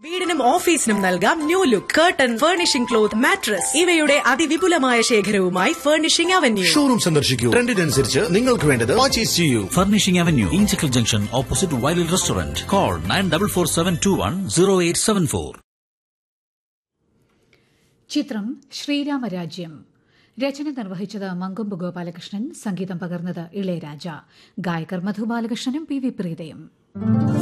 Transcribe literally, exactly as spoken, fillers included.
വീടിനും ഓഫീസിനും നൽകാം new look. Curtain, furnishing cloth, mattress ഇവയുടെ അതിവിപുലമായ ശേഖരവുമായി ഫർണിഷിംഗ് അവന്യൂ. ഷോറൂം സന്ദർശിക്കൂ. ട്രെൻഡിനനുസരിച്ച് നിങ്ങൾക്ക് വേണ്ടത് പർച്ചേസ് ചെയ്യൂ. Furnishing Avenue, Inchicle Junction, opposite Wiley Restaurant. Call nine four four seven two one zero eight seven four. ചിത്രം ശ്രീരാമരാജ്യം. രചന നിർവഹിച്ചത് മങ്കൊമ്പ് ഗോപാലകൃഷ്ണൻ, സംഗീതം പകർന്നത് ഇളയരാജ. ഗായകർ മധു ബാലകൃഷ്ണനും പി വി പ്രീതയും.